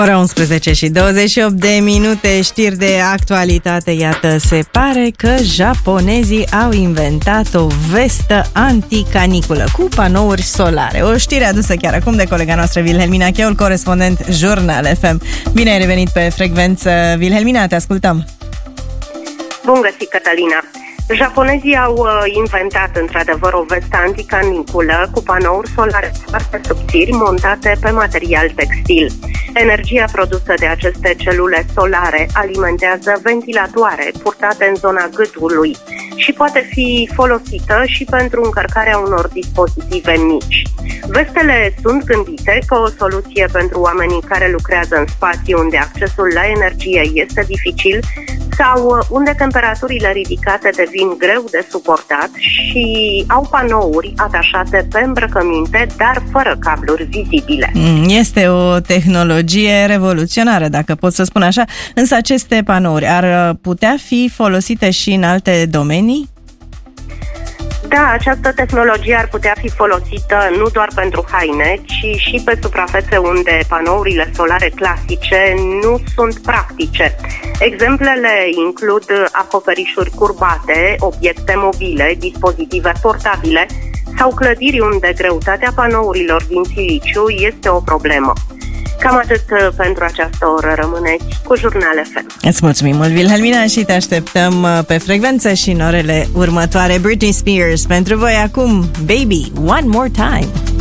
Ora 11 și 28 de minute, știri de actualitate. Iată, se pare că japonezii au inventat o vestă anticaniculă cu panouri solare. O știre adusă chiar acum de colega noastră Wilhelmina Cheul, corespondent Jurnal FM. Bine ai revenit pe frecvență, Wilhelmina, te ascultăm. Bun găsit, Cătălina! Japonezii au inventat într-adevăr o vestă anticaniculă cu panouri solare foarte subțiri montate pe material textil. Energia produsă de aceste celule solare alimentează ventilatoare purtate în zona gâtului și poate fi folosită și pentru încărcarea unor dispozitive mici. Vestele sunt gândite ca o soluție pentru oamenii care lucrează în spații unde accesul la energie este dificil sau unde temperaturile ridicate devin greu de suportat și au panouri atașate pe îmbrăcăminte, dar fără cabluri vizibile. Este o tehnologie revoluționară, dacă pot să spun așa, însă aceste panouri ar putea fi folosite și în alte domenii? Da, această tehnologie ar putea fi folosită nu doar pentru haine, ci și pe suprafețe unde panourile solare clasice nu sunt practice. Exemplele includ acoperișuri curbate, obiecte mobile, dispozitive portabile sau clădiri unde greutatea panourilor din siliciu este o problemă. Cam atât pentru această oră. Rămâneți cu Jurnal FM. Îți mulțumim mult, Wilhelmina, și te așteptăm pe frecvență și în orele următoare. Britney Spears pentru voi acum, Baby, One More Time.